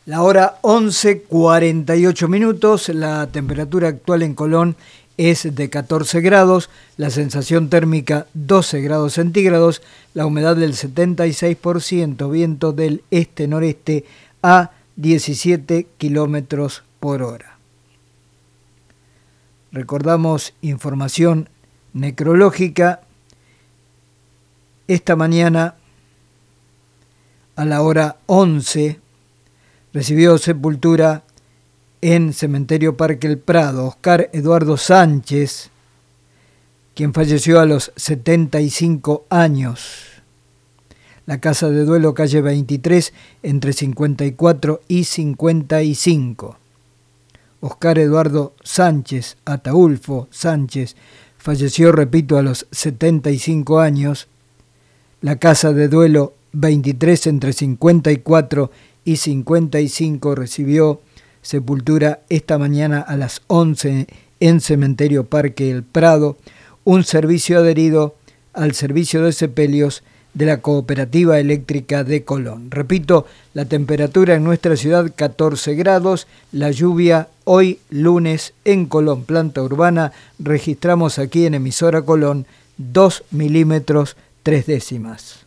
La hora 11:48, la temperatura actual en Colón es de 14 grados, la sensación térmica 12 grados centígrados, la humedad del 76%, viento del este-noreste a 17 kilómetros por hora. Recordamos información necrológica. Esta mañana, a la hora 11, recibió sepultura en Cementerio Parque El Prado Oscar Eduardo Sánchez, quien falleció a los 75 años. La casa de duelo calle 23, entre 54 y 55. Oscar Eduardo Sánchez Ataulfo Sánchez falleció, repito, a los 75 años. La casa de duelo 23, entre 54 y 55 recibió sepultura esta mañana a las 11 en Cementerio Parque El Prado, un servicio adherido al servicio de sepelios de la Cooperativa Eléctrica de Colón. Repito, la temperatura en nuestra ciudad 14 grados, la lluvia hoy lunes en Colón, planta urbana, registramos aquí en emisora Colón 2 milímetros 3 décimas.